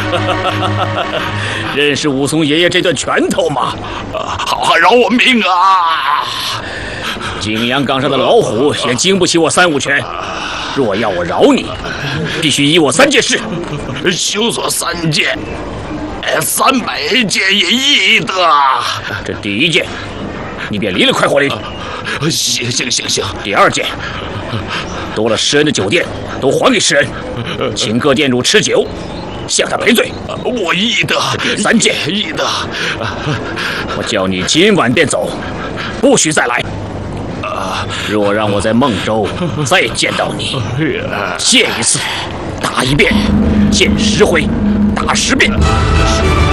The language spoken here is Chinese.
认识武松爷爷这段拳头吗？ 好汉饶我命啊！ 景阳冈上的老虎也经不起我3、5拳。若要我饶你，必须依我3件事。 休所3件，300件也易得。 这第1件，你便离了快活林。 行。 第2件，夺了施恩的酒店都还给施恩，请各店主吃酒，向他赔罪。 我易得。 第3件， 易得。 我叫你今晚便走，不许再来。若让我在孟州再见到你，见1次打1遍，见10回打10遍。